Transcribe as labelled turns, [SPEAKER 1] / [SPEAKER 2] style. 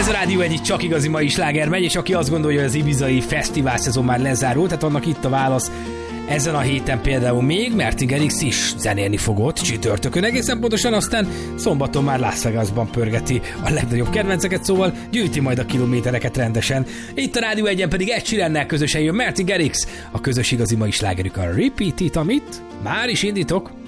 [SPEAKER 1] Ez a Rádió egy csak igazi mai sláger megy, és aki azt gondolja, hogy az ibizai fesztivál szezon már lezárult, tehát annak itt a válasz. Ezen a héten például még Mertinger X is zenélni fogott csütörtökön egészen pontosan, aztán szombaton már Las Vegasban pörgeti a legnagyobb kedvenceket, szóval gyűjti majd a kilométereket rendesen. Itt a Rádió 1-en pedig Ed Sheerannel közösen jön Mertinger X, a közös igazi mai slágerük a Repeat It, amit már is indítok.